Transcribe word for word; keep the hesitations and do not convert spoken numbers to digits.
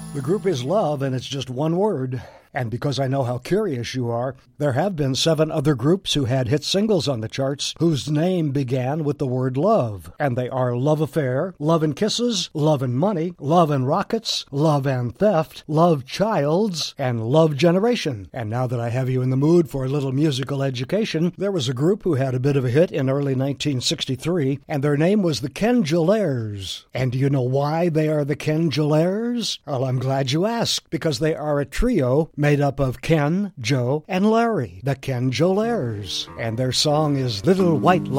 The group is Love, and it's just one word. And because I know how curious you are, there have been seven other groups who had hit singles on the charts whose name began with the word love. And they are Love Affair, Love and Kisses, Love and Money, Love and Rockets, Love and Theft, Love Childs, and Love Generation. And now that I have you in the mood for a little musical education, there was a group who had a bit of a hit in early nineteen sixty-three, and their name was the Ken-Jillairs. And do you know why they are the Ken-Jillairs? Well, I'm glad you asked, because they are a trio made up of Ken, Joe, and Larry, the Ken-Jillairs. And their song is Little White